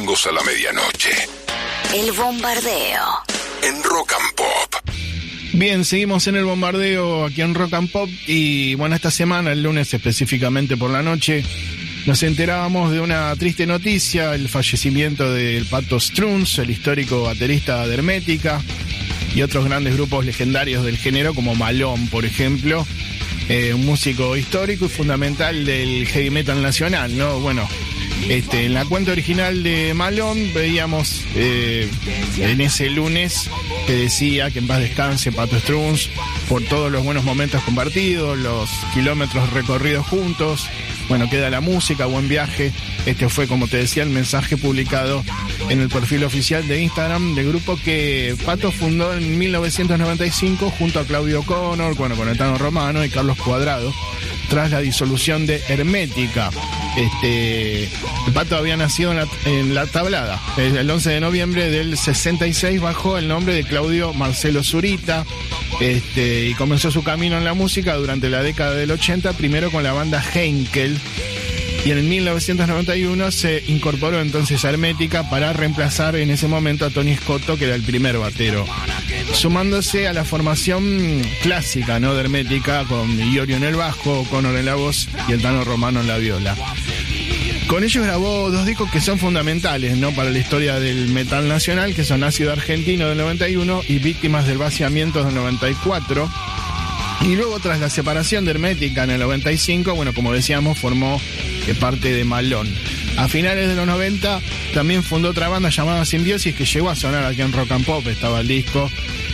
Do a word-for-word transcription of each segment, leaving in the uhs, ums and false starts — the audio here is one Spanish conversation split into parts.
domingos a la medianoche. El Bombardeo. En Rock and Pop. Bien, seguimos en el bombardeo aquí en Rock and Pop y bueno, esta semana, el lunes específicamente por la noche, nos enterábamos de una triste noticia, el fallecimiento del Pato Strunz, el histórico baterista de Hermética y otros grandes grupos legendarios del género como Malón, por ejemplo, eh, un músico histórico y fundamental del heavy metal nacional, ¿no? Bueno, Este, en la cuenta original de Malón veíamos eh, en ese lunes que decía que en paz descanse Pato Strunz por todos los buenos momentos compartidos, los kilómetros recorridos juntos. Bueno, queda la música, buen viaje. Este fue, como te decía, el mensaje publicado en el perfil oficial de Instagram del grupo que Pato fundó en mil novecientos noventa y cinco junto a Claudio Connor, bueno, con el Tano Romano y Carlos Cuadrado, tras la disolución de Hermética. Este, el Pato había nacido en la, en la Tablada el once de noviembre del sesenta y seis bajo el nombre de Claudio Marcelo Zurita, este, y comenzó su camino en la música durante la década del ochenta, primero con la banda Henkel, y en mil novecientos noventa y uno se incorporó entonces a Hermética para reemplazar en ese momento a Tony Scotto, que era el primer batero, sumándose a la formación clásica, ¿no?, de Hermética, con Iorio en el bajo, Connor en la voz y el Tano Romano en la viola. Con ellos grabó dos discos que son fundamentales, ¿no?, para la historia del metal nacional, que son Ácido Argentino del noventa y uno y Víctimas del Vaciamiento del noventa y cuatro. Y luego, tras la separación de Hermética en el noventa y cinco, bueno, como decíamos, formó eh, parte de Malón. A finales de los noventa también fundó otra banda llamada Simbiosis, que llegó a sonar aquí en Rock and Pop, estaba el disco.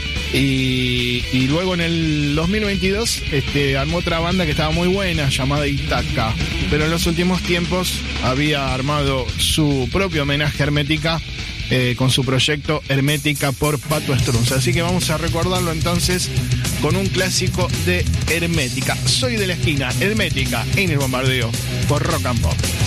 Y, y luego en el dos mil veintidós este, armó otra banda que estaba muy buena, llamada Itaca. Pero en los últimos tiempos había armado su propio homenaje a Hermética eh, con su proyecto Hermética por Pato Strunz. Así que vamos a recordarlo entonces con un clásico de Hermética. Soy de la esquina, Hermética, en el bombardeo por Rock and Pop.